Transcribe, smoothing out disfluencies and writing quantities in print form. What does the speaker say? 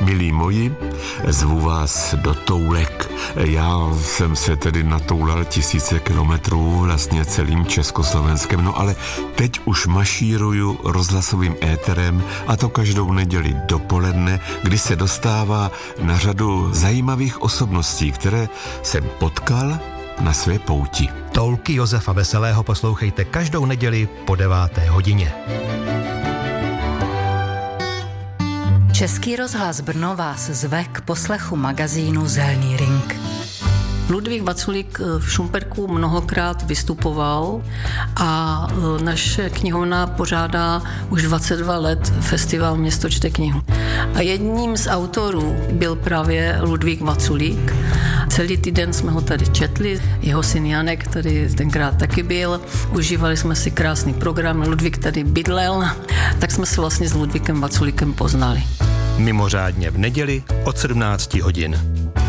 Milí moji, zvu vás do Toulek. Já jsem se tedy natoulal tisíce kilometrů vlastně celým Československem, no ale teď už mašíruju rozhlasovým éterem, a to každou neděli dopoledne, kdy se dostává na řadu zajímavých osobností, které jsem potkal na své pouti. Toulky Josefa Veselého poslouchejte každou neděli po 9. hodině. Český rozhlas Brno vás zve k poslechu magazínu Zelný ring. Ludvík Vaculík v Šumperku mnohokrát vystupoval a naše knihovna pořádá už 22 let festival Město čte knihu. A jedním z autorů byl právě Ludvík Vaculík. Celý týden jsme ho tady četli, jeho syn Janek, který tenkrát taky byl. Užívali jsme si krásný program, Ludvík tady bydlel, tak jsme se vlastně s Ludvíkem Vaculíkem poznali. Mimořádně v neděli od 17 hodin.